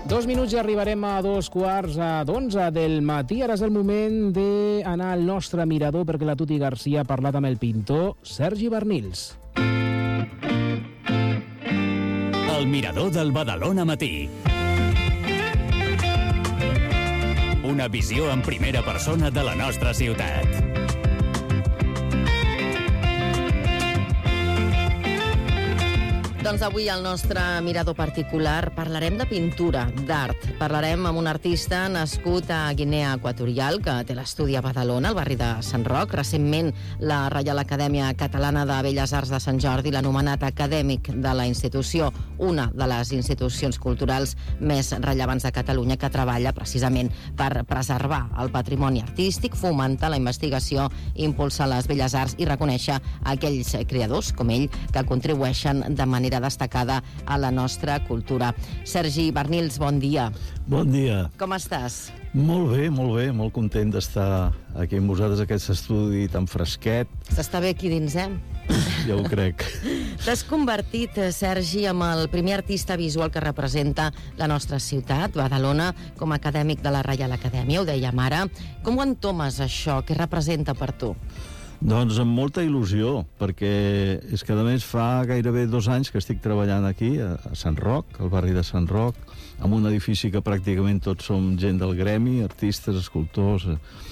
2 minuts i arribarem a 2:45 del matí. Ara és el moment d'anar al nostre mirador perquè la Tuti Garcia ha parlat amb el pintor Sergi Barnils. El mirador del Badalona Matí. Una visió en primera persona de la nostra ciutat. Doncs avui al nostre mirador particular parlarem de pintura, d'art. Parlarem amb un artista nascut a Guinea Equatorial, que té l'estudi a Badalona, al barri de Sant Roc. Recentment, la Reial Acadèmia Catalana de Belles Arts de Sant Jordi l'ha anomenat acadèmic de la institució, una de les institucions culturals més rellevants de Catalunya, que treballa precisament per preservar el patrimoni artístic, fomentar la investigació, impulsar les belles arts i reconèixer aquells creadors, com ell, que contribueixen de manera destacada a la nostra cultura. Sergi Barnils, bon dia. Bon dia. Com estàs? Molt bé, molt content d'estar aquí amb vosaltres, aquest estudi tan fresquet. S'està bé aquí dins, eh? Ja ho crec. T'has convertit, Sergi, en el primer artista visual que representa la nostra ciutat, Badalona, com a acadèmic de la Reial Acadèmia, ho dèiem ara. Com ho entomes, això? Què representa per tu? Doncs amb molta il·lusió, perquè és que a més fa gairebé 2 anys que estic treballant aquí, a Sant Roc, al barri de Sant Roc, en un edifici que pràcticament tots som gent del gremi, artistes, escultors,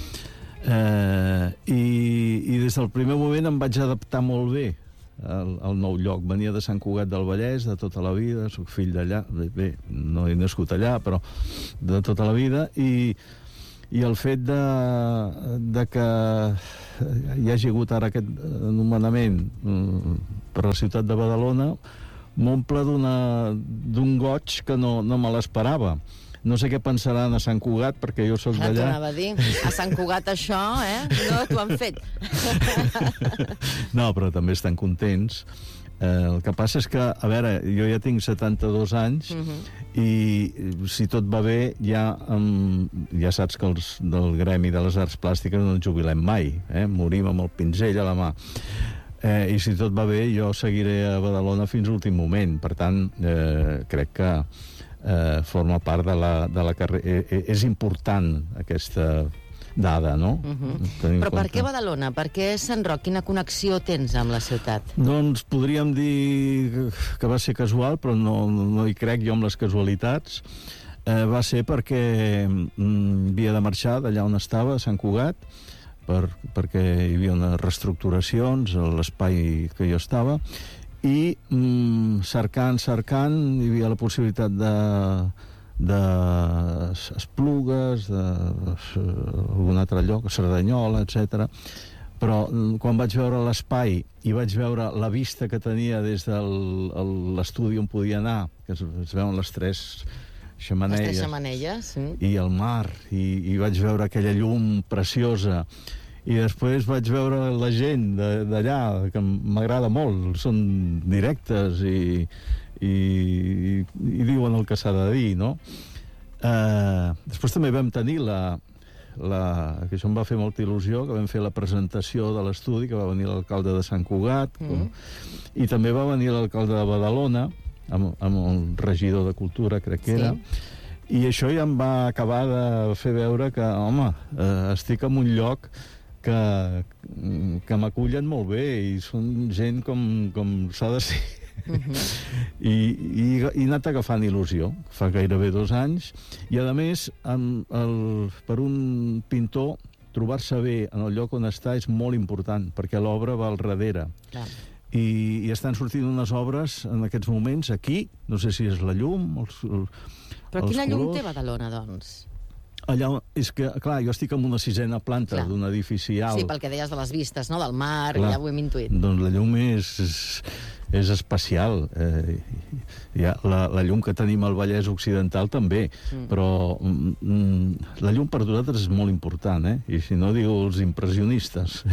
i des del primer moment em vaig adaptar molt bé al nou lloc. Venia de Sant Cugat del Vallès de tota la vida, soc fill d'allà, bé, no he nascut allà, però de tota la vida, i el fet de que hi hagi hagut ara aquest anomenament per la ciutat de Badalona m'omple d'un goig que no me l'esperava. No sé què pensaran a Sant Cugat, perquè jo sóc d'allà. T'ho anava a dir. A Sant Cugat això, no t'ho han fet. No, però també estan contents. El que passa és que, a veure, jo ja tinc 72 anys i si tot va bé ja saps que els del gremi de les arts plàstiques no ens jubilem mai, morim amb el pinzell a la mà. I si tot va bé jo seguiré a Badalona fins a l'últim moment. Per tant, crec que forma part de la carrera. És important aquesta dada, no? Però per què Badalona? Per què Sant Roc? Quina connexió tens amb la ciutat? Doncs podríem dir que va ser casual, però no hi crec jo amb les casualitats. Va ser perquè havia de marxar d'allà on estava, a Sant Cugat, perquè hi havia unes reestructuracions a l'espai que jo estava, i cercant, hi havia la possibilitat d'Esplugues, d'algun altre lloc, Cerdanyola, etc. Però quan vaig veure l'espai i vaig veure la vista que tenia des de l'estudi on podia anar, que es veuen les 3 xemeneies, les 3 xemeneies, sí. I el mar, i vaig veure aquella llum preciosa, i després vaig veure la gent d'allà, que m'agrada molt, són directes i diuen el que s'ha de dir, no? Després també vam tenir que això em va fer molta il·lusió, que vam fer la presentació de l'estudi, que va venir l'alcalde de Sant Cugat, i també va venir l'alcalde de Badalona, amb el regidor de Cultura, crec que era, i això ja em va acabar de fer veure que, home, estic en un lloc que m'acullen molt bé i són gent com s'ha de ser. I he anat agafant il·lusió fa gairebé 2 anys, i a més per un pintor trobar-se bé en el lloc on està és molt important, perquè l'obra va al darrere. I estan sortint unes obres en aquests moments aquí, no sé si és la llum, però quina llum té Badalona, doncs? Allà, és que, clar, jo estic en una 6a planta d'un edifici alt. Sí, pel que deies de les vistes, no?, del mar, ja ho hem intuït. Doncs la llum és especial. La llum que tenim al Vallès Occidental també, però la llum per nosaltres és molt important, i si no, diu els impressionistes.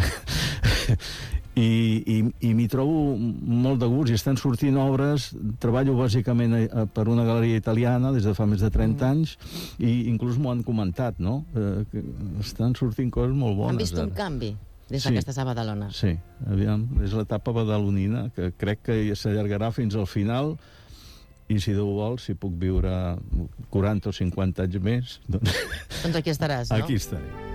I m'hi trobo molt de gust, i estan sortint obres. Treballo bàsicament per una galeria italiana des de fa més de 30 anys, i inclús m'ho han comentat, no? Estan sortint coses molt bones. Han vist un canvi des que estàs a Badalona? Sí, aviam, és l'etapa badalonina, que crec que s'allargarà fins al final, i si Déu vol, si puc viure 40 o 50 anys més, doncs Doncs aquí estaràs, no? aquí estaré.